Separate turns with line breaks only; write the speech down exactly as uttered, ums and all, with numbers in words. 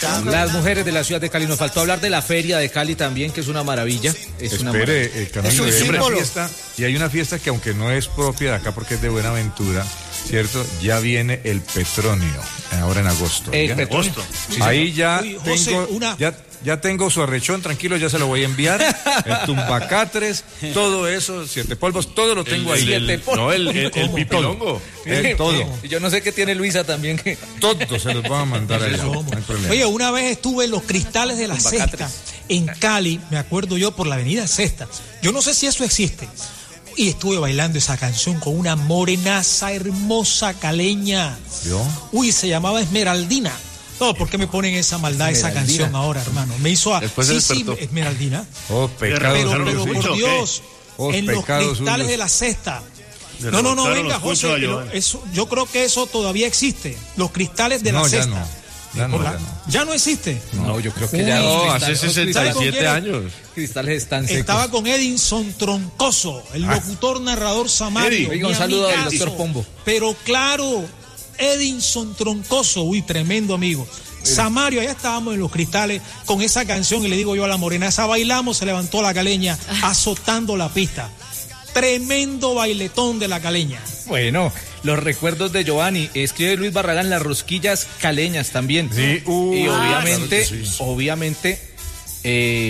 Las mujeres de la ciudad de Cali. Nos faltó hablar de la feria de Cali también, que es una maravilla. Es
Espere,
una maravilla.
eh, Camilo,
Es un
hay una
símbolo.
fiesta, y hay una fiesta que aunque no es propia de acá porque es de Buenaventura, ¿cierto? Ya viene el Petronio, ahora en agosto.
El
¿ya?
Petronio.
Sí, ahí ya
Uy, José,
tengo,
una-
ya, ya tengo su arrechón, tranquilo, ya se lo voy a enviar. El tumbacatres, todo eso, siete polvos, todo lo tengo ahí.
siete polvos.
No, el, el, el pipilongo, el todo.
Y yo no sé qué tiene Luisa también. Que...
Todo se los voy a mandar ahí. No hay problema.
Oye, una vez estuve en los Cristales de la Sexta, en Cali, me acuerdo yo, por la avenida Sexta. Yo no sé si eso existe. Y estuve bailando esa canción con una morenaza hermosa caleña.
¿Yo?
Uy, se llamaba Esmeraldina. No, ¿por qué me ponen esa maldad, esa
Esmeraldina.
canción ahora, hermano? Me hizo a...
Después se
sí, sí,
despertó.
Esmeraldina.
Oh, pecado
Pero,
Claro,
pero
lo
por
escucho,
Dios,
Oh,
en los
pecados
Cristales
suyos.
de la Sexta.
De
No, no,
lo-
no,
claro,
venga,
lo escucho,
José,
yo,
pero eso, yo creo que eso todavía existe. Los Cristales de
No,
la
ya
Sexta.
no. Ya no,
Por la-
ya no.
¿Ya no existe.
No, yo creo que
Uy,
ya
no,
los
hace
cristales, los
sesenta y siete
quién es?
años.
cristales están secos.
Estaba con Edinson Troncoso, el locutor narrador Samario.
Eddie.
Oiga, un
mi
saludo al
amigazo.
doctor Pombo.
Pero claro, Edinson Troncoso, uy, tremendo amigo. Samario, allá estábamos en los Cristales con esa canción y le digo yo a la morena, esa bailamos, se levantó la caleña azotando la pista. Tremendo bailetón de la caleña.
Bueno, los recuerdos de Giovanni. Escribe Luis Barragán, las rosquillas caleñas también.
Sí, uh,
y
claro
obviamente,
que sí.
obviamente, eh,